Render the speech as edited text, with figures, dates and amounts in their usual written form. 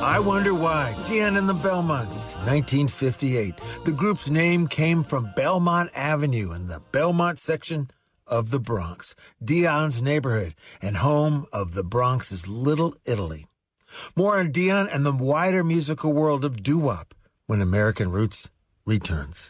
I Wonder Why, Dion and the Belmonts, 1958. The group's name came from Belmont Avenue in the Belmont section of the Bronx, Dion's neighborhood and home of the Bronx's Little Italy. More on Dion and the wider musical world of doo-wop when American Roots returns.